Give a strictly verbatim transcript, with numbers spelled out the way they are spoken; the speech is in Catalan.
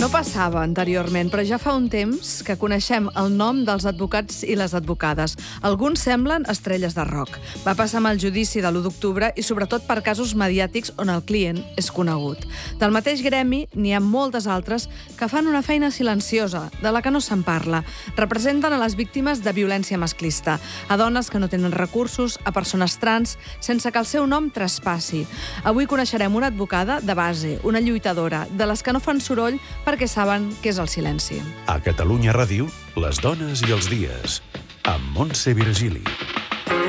No passava anteriorment, però ja fa un temps que coneixem el nom dels advocats i les advocades. Alguns semblen estrelles de rock. Va passar amb el judici de l'u d'octubre i sobretot per casos mediàtics on el client és conegut. Del mateix gremi n'hi ha moltes altres que fan una feina silenciosa, de la que no se'n parla. Representen a les víctimes de violència masclista, a dones que no tenen recursos, a persones trans, sense que el seu nom traspassi. Avui coneixerem una advocada de base, una lluitadora, de les que no fan soroll perquè saben què és el silenci. A Catalunya Ràdio, les dones i els dies, amb Montse Virgili.